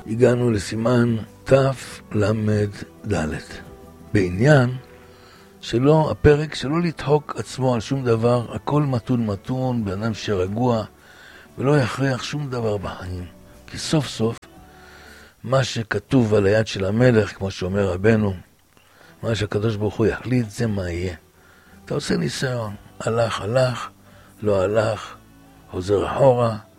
הגענו לסימן תל"ד, בעניין שלא, הפרק שלא לדחוק עצמו על שום דבר, הכל מתון, באדם שרגוע, ולא יכריח שום דבר בחיים. כי סוף סוף, מה שכתוב על היד של המלך, כמו שאומר רבנו, מה שהקדוש ברוך הוא יחליט, זה מה יהיה. אתה עושה ניסיון, הלך, לא הלך, חוזר אחורה,